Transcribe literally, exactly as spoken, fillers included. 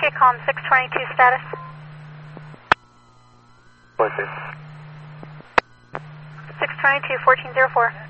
Recon six twenty-two status. What's it? six twenty-two, fourteen oh four.